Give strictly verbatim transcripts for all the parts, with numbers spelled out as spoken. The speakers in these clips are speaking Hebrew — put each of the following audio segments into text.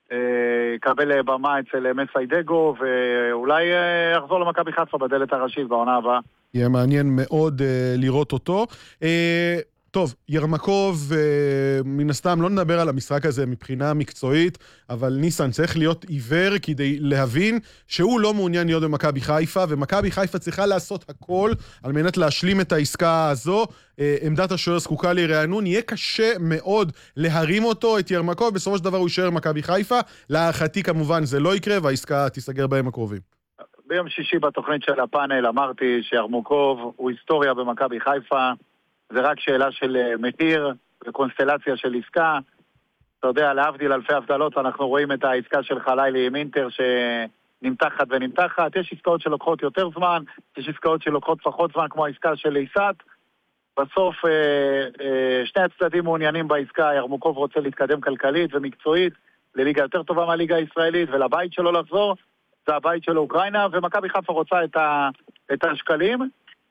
יקבל במה אצל מסיידגו, ואולי יחזור למכבי חיפה בדלת הראשית בעונה הבאה. יהיה מעניין מאוד לראות אותו. טוב, ירמקוב, מן הסתם לא נדבר על המשחק הזה מבחינה מקצועית, אבל ניסן צריך להיות עיוור כדי להבין שהוא לא מעוניין להיות במכבי חיפה, ומכבי חיפה צריכה לעשות הכל על מנת להשלים את העסקה הזו. עמדת השוער זקוקה לרענון, יהיה קשה מאוד להרים אותו, את ירמקוב, בסופו של דבר הוא יישאר מכבי חיפה, להערכתי כמובן זה לא יקרה, והעסקה תיסגר בהם הקרובים. ביום שישי בתוכנית של הפאנל אמרתי שירמקוב הוא היסטוריה במכבי חיפה, זה רק שאלה של מחיר וקונסטלציה של עסקה. אתה יודע, להבדיל אלפי הבדלות, אנחנו רואים את העסקה של חלילי עם אינטר שנמתחת ונמתחת. יש עסקאות שלוקחות יותר זמן, יש עסקאות שלוקחות פחות זמן, כמו העסקה של ליסת. בסוף שני הצדדים מעוניינים בעסקה, ירמקוב רוצה להתקדם כלכלית ומקצועית לליגה יותר טובה מהליגה הישראלית, ולבית שלו לחזור, זה הבית של אוקראינה, ומכבי חיפה רוצה את, ה, את השקלים,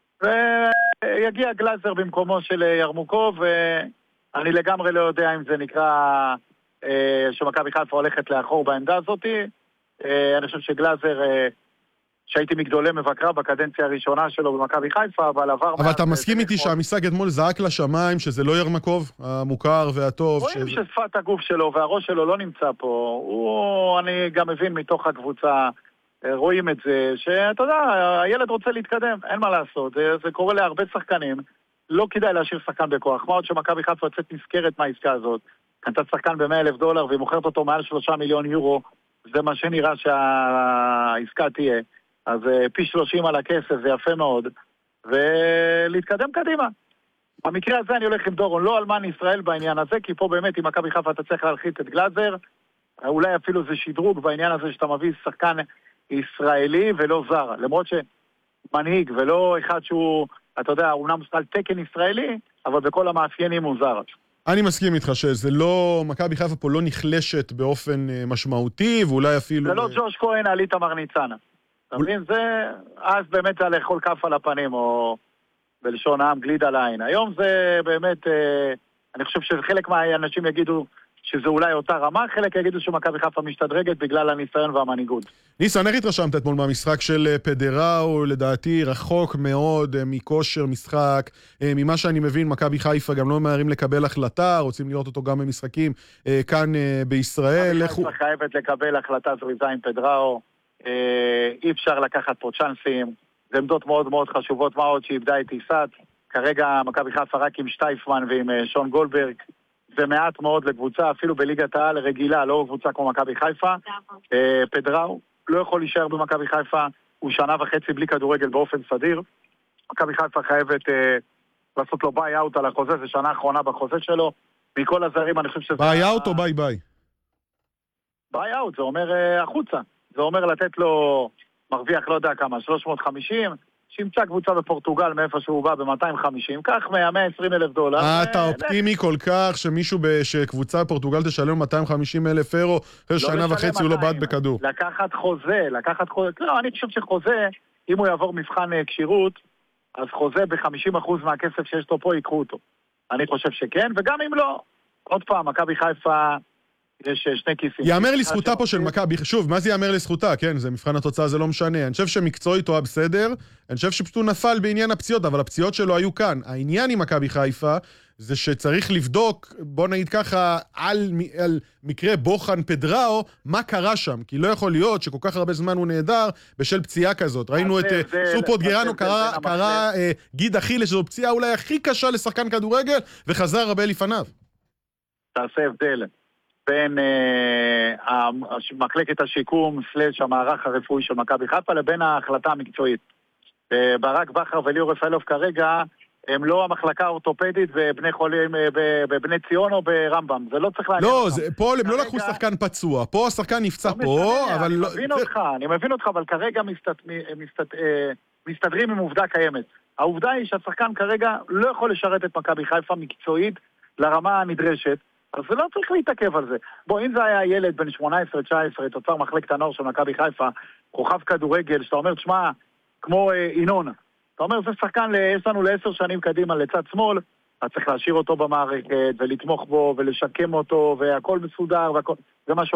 ויגיע גלאזר במקומו של ירמקוב, ואני לגמרי לא יודע אם זה נקרא שמכבי חיפה הולכת לאחור בעמדה הזאת. אני חושב שגלאזר, שהייתי מגדולי מבקרה בקדנציה הראשונה שלו במכבי חיפה, אבל עבר... אבל אתה מסכים איתי שהמשחק אתמול זעק לשמיים, שזה לא ירמקוב, המוכר והטוב? רואים ששפת הגוף שלו והראש שלו לא נמצא פה. הוא, אני גם מבין מתוך הקבוצה, רואים את זה, שאתה יודע, הילד רוצה להתקדם, אין מה לעשות. זה, זה קורה להרבה שחקנים. לא כדאי להשאיר שחקן בכוח. מה עוד שמכבי חיפה יוצאת נזכרת מהעסקה הזאת? קנתה שחקן ב-מאה אלף דולר והיא מוכרת אותו מעל שלושה מיליון יורו. זה מה שנראה שהעסקה תהיה. אז פי שלושים על הכסף, זה יפה מאוד, ולהתקדם קדימה. במקרה הזה אני הולך עם דורון, לא אלמן ישראל בעניין הזה, כי פה באמת עם מכבי חיפה אתה צריך להרחיק את גלאזר, אולי אפילו זה שדרוג בעניין הזה שאתה מביא שחקן ישראלי ולא זר, למרות שמנהיג ולא אחד שהוא, אתה יודע, אומנם על תקן ישראלי, אבל בכל המאפיינים הוא זר. אני מסכים איתך שזה לא, מכבי חיפה פה לא נחלשת באופן משמעותי, ואולי אפילו... זה לא ג'וש כהן על איתמר ניצן. אתה מבין? זה, אז באמת זה לאכול כף על הפנים, או בלשון העם גליד על העין. היום זה באמת, אני חושב שחלק מהאנשים יגידו שזה אולי אותה רמה, חלק יגידו שמכבי חיפה משתדרגת בגלל הניסיון והמנהיגות. ניסן, איך התרשמת אתמול מהמשחק של פדראו? לדעתי רחוק מאוד מכושר משחק, ממה שאני מבין מכבי חיפה גם לא מהרים לקבל החלטה, רוצים לראות אותו גם במשחקים כאן בישראל. מכבי חיפה חייבת לקבל החלטה זריזה עם פדראו, אי אפשר לקחת פה צ'אנסים, זה עמדות מאוד מאוד חשובות, מה עוד שאיבדה את איסת, כרגע מכבי חיפה רק עם שטייפמן ועם שון גולדברג, זה מעט מאוד לקבוצה, אפילו בליגת העל רגילה, לא קבוצה כמו מכבי חיפה. פדראו לא יכול להישאר במכבי חיפה, הוא שנה וחצי בלי כדורגל באופן סדיר, מכבי חיפה חייבת לעשות לו ביי אאוט על החוזה, זה שנה האחרונה בחוזה שלו, מכל הזרים אני חושב שזה... ביי אאוט או ביי ביי? ביי אאוט, זה אומר החוצה. זה אומר לתת לו מרוויח לא יודע כמה, שלוש מאות וחמישים, שימצא קבוצה בפורטוגל מאיפה שהוא בא ב-מאתיים וחמישים, כך מאה ועשרים אלף דולר. אה, אתה אופטימי כל כך שמישהו שקבוצה בפורטוגל תשלם מאתיים וחמישים אלף אירו, אחרי שנה וחצי הוא לא בעט בכדור. לקחת חוזה, לקחת חוזה, לא, אני חושב שחוזה, אם הוא יעבור מבחן קשירות, אז חוזה ב-חמישים אחוז מהכסף שיש לו פה ייקחו אותו. אני חושב שכן, וגם אם לא, עוד פעם, מכבי חיפה... יש שני כיסים. יאמר לזכותה פה של מכבי, שוב, מה זה יאמר לזכותה? כן, זה מבחן התוצאה, זה לא משנה. אני חושב שמקצועית הוא היה בסדר, אני חושב שפשוט הוא נפל בעניין הפציעות, אבל הפציעות שלו היו כאן. העניין עם מכבי חיפה, זה שצריך לבדוק, בוא נגיד ככה, על, על מקרה בוחן פדראו, מה קרה שם? כי לא יכול להיות שכל כך הרבה זמן הוא נהדר בשל פציעה כזאת. ראינו את סופוט גרנו, קרה, קרה גיד אכילס, שזו פציעה אולי הכי קשה לשחקן כדורגל, וחזר הרבה לפניו. תעשה הבדל. בין אה, מחלקת השיקום סלש המערך הרפואי של מכבי חיפה לבין ההחלטה המקצועית. אה, ברק בכר וליאור רפאלוב כרגע הם לא המחלקה האורתופדית בבני חולים, בבני ציון או ברמב"ם. זה לא צריך לעניין. לא, זה, פה הם לא לקחו שחקן פצוע. פה השחקן נפצע לא פה, משנה, אבל... אני לא... מבין אותך, אני מבין אותך, אבל כרגע מסתת, מסתת, אה, מסתדרים עם עובדה קיימת. העובדה היא שהשחקן כרגע לא יכול לשרת את מכבי חיפה מקצועית לרמה הנדרשת, אז זה לא צריך להתעכב על זה. בוא, אם זה היה ילד בן שמונה עשרה תשע עשרה, תוצר מחלקת הנוער של מכבי חיפה, כוכב כדורגל, שאתה אומר, תשמע, כמו אה, אינון, אתה אומר, זה שחקן, יש לנו לעשר שנים קדימה לצד שמאל, אז צריך להשאיר אותו במערכת, ולתמוך בו, ולשקם אותו, והכל מסודר, והכל... זה מה